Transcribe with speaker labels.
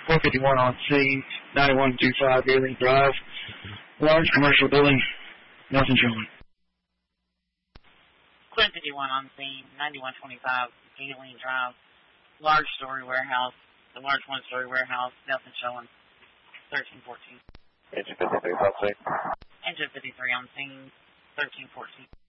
Speaker 1: 451 on scene, 9125 Alien Drive. Large commercial building, nothing showing.
Speaker 2: Quinn 51 on scene, 9125 Alien Drive. Large story warehouse, the large one-story warehouse, nothing showing. 1314.
Speaker 3: Engine 53 on scene.
Speaker 2: Engine 53 on scene, 1314.